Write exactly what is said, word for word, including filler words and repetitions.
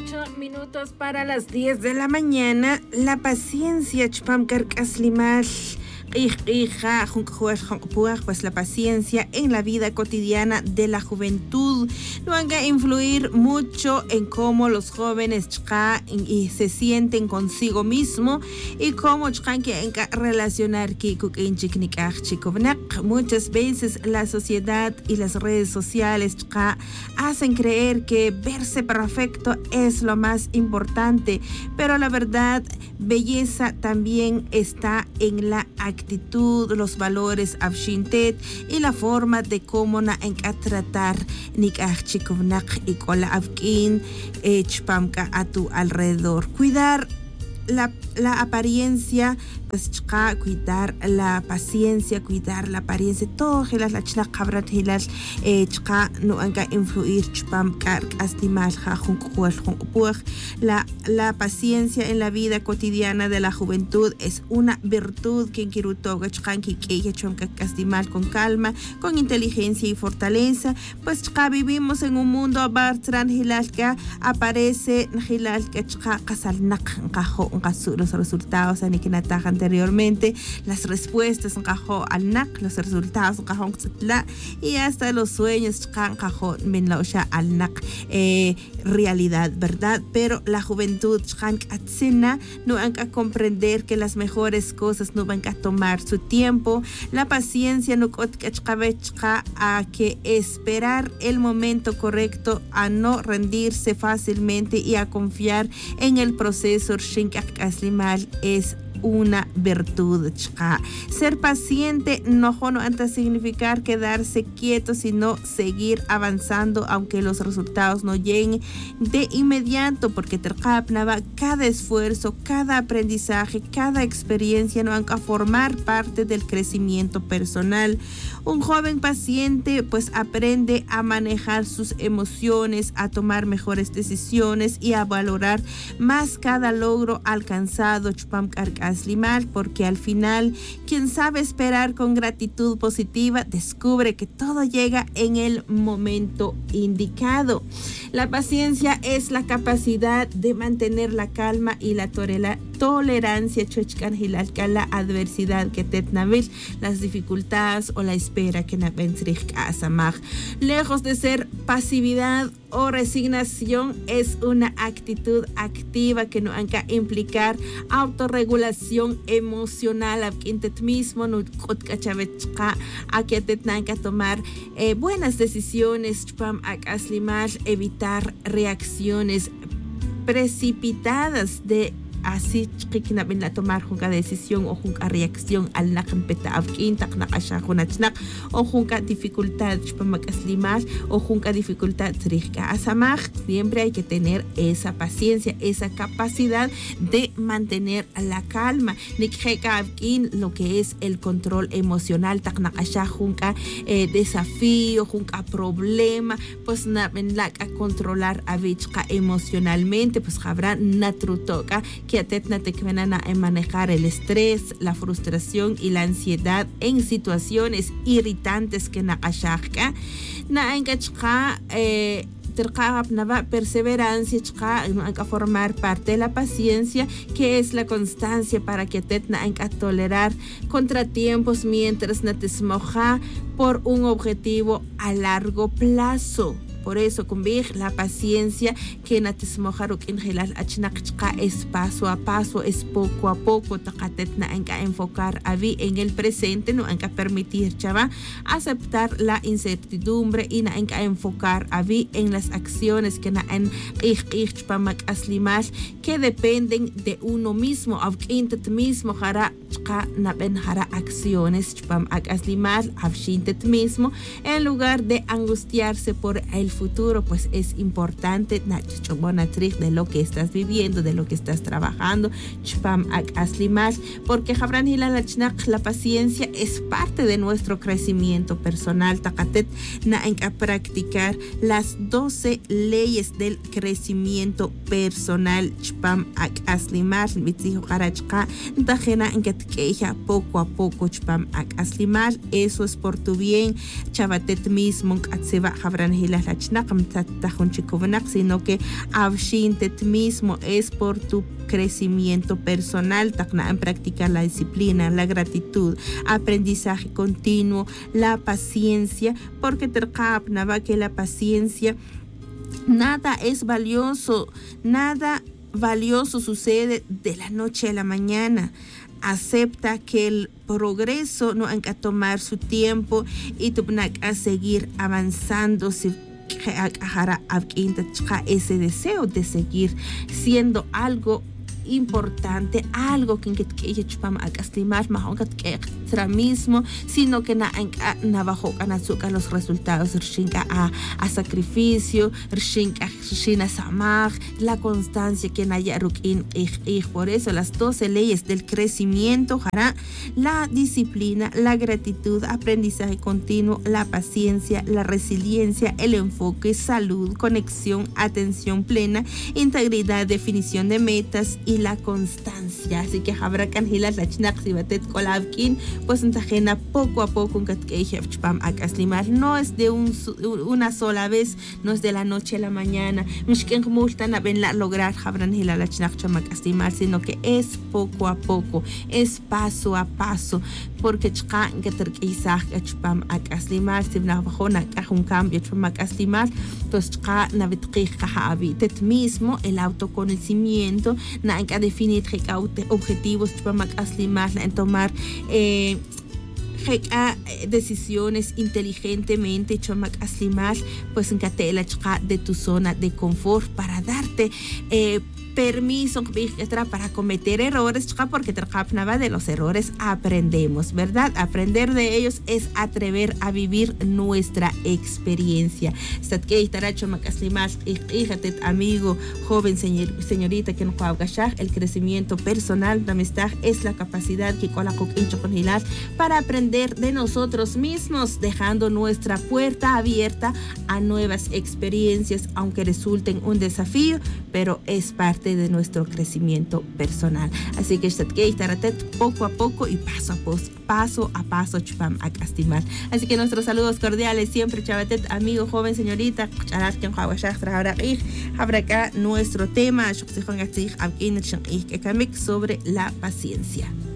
Ocho minutos para las diez de la mañana. La paciencia, chpamkar kaslimal. Pues la paciencia en la vida cotidiana de la juventud no van a influir mucho en cómo los jóvenes y se sienten consigo mismo y cómo que relacionar muchas veces la sociedad y las redes sociales hacen creer que verse perfecto es lo más importante, pero la verdad, belleza también está en la actitud, los valores abshintet y la forma de cómo na enka tratar nikah chikovnak y kola avkin chpamka a tu alrededor. Cuidar la, la apariencia, pues chka, cuidar la paciencia, cuidar la apariencia, todo hilas la chna kabrat hilas chka no enka influir chpamka astimal jajun kuel la la paciencia en la vida cotidiana de la juventud es una virtud que kirutoga chkan ki que chomka astimal con calma, con inteligencia y fortaleza, pues chka vivimos en un mundo bartran hilas que aparece hilas que chka kasalnak kajo los resultados en que nataja anteriormente, las respuestas encajo al N A C, los resultados encajo y hasta los sueños encajo al N A C eh, realidad, ¿verdad? Pero la juventud no van a comprender que las mejores cosas no van a tomar su tiempo, la paciencia no a que esperar el momento correcto, a no rendirse fácilmente y a confiar en el proceso es una virtud. Ser paciente no anta significar quedarse quieto, sino seguir avanzando aunque los resultados no lleguen de inmediato, porque cada esfuerzo, cada aprendizaje, cada experiencia no van a formar parte del crecimiento personal. Un joven paciente pues aprende a manejar sus emociones, a tomar mejores decisiones y a valorar más cada logro alcanzado, porque al final quien sabe esperar con gratitud positiva descubre que todo llega en el momento indicado. La paciencia es la capacidad de mantener la calma y la tolerancia a la adversidad que te las dificultades o la espera que lejos de ser pasividad o resignación, es una actitud activa que no hay que implicar autorregulación emocional a quien mismo no a que te tengan que tomar eh, buenas decisiones, evitar reacciones precipitadas de así que la tomar junca decisión o junca reacción al nakempeta avkin tak nakasha junachnak o junca dificultad chpamakaslimas o junca dificultad trika asamaj. Siempre hay que tener esa paciencia, esa capacidad de mantener la calma. Nikheka avkin, lo que es el control emocional, tak nakasha junca eh, desafío, junca problema, pues na a controlar avichka emocionalmente, pues habrá natrutoka que atetna te kvenana en manejar el estrés, la frustración y la ansiedad en situaciones irritantes que na ashaka na engachka eh perseverancia hay que formar parte de la paciencia, que es la constancia para que tetna hay que tolerar contratiempos mientras na te smoja por un objetivo a largo plazo. Por eso, con la paciencia que es paso a paso, es poco a poco. Hay que enfocar a en el presente, no hay que permitir chava aceptar la incertidumbre y no hay que enfocar a en las acciones que que dependen de uno mismo. mismo hará acciones mismo en lugar de angustiarse por el futuro, pues es importante de lo que estás viviendo, de lo que estás trabajando, porque la paciencia es parte de nuestro crecimiento personal. Hay que practicar las doce leyes del crecimiento personal. Poco a poco, eso es por tu bien. Chavatet mismo, sino que avshintet mismo es por tu crecimiento personal, en practicar la disciplina, la gratitud, aprendizaje continuo, la paciencia, porque terqapnaba que la paciencia, nada es valioso, nada valioso sucede de la noche a la mañana. Acepta que el progreso no hay que tomar su tiempo y tú a seguir avanzando si ese deseo de seguir siendo algo importante, algo que que chupama a castimar más que extra mismo, sino que na na bajo a los resultados rshinka a a sacrificio, rshinka shina samaj, la constancia que na yarukin y por eso las doce leyes del crecimiento hará la disciplina, la gratitud, aprendizaje continuo, la paciencia, la resiliencia, el enfoque, salud, conexión, atención plena, integridad, definición de metas y la constancia. Así que habrá canjilas la chnak si batet kolabkin, pues entajena poco a poco que chpam akaslimar. No es de un, una sola vez, no es de la noche a la mañana. Mishken multan a ben la lograr habran hila la chnak chamakaslimar, sino que es poco a poco, es paso a paso, porque chkan que terkisaj chpam akaslimar si na bajona un cambio chamakaslimar, pues chka na bitqih habi tet mismo el autoconocimiento na a definir objetivos en tomar eh, decisiones inteligentemente, pues en de tu zona de confort para darte eh, permiso para cometer errores, porque de los errores aprendemos, ¿verdad? Aprender de ellos es atrever a vivir nuestra experiencia. Amigo, joven, señor, señorita, que no el crecimiento personal, la amistad es la capacidad que para aprender de nosotros mismos, dejando nuestra puerta abierta a nuevas experiencias, aunque resulten un desafío, pero es parte de nuestro crecimiento personal. Así que poco a poco y paso a paso, paso a paso chupam a castimar. Así que nuestros saludos cordiales siempre, chavatet, amigo, joven, señorita, habrá acá nuestro tema sobre la paciencia.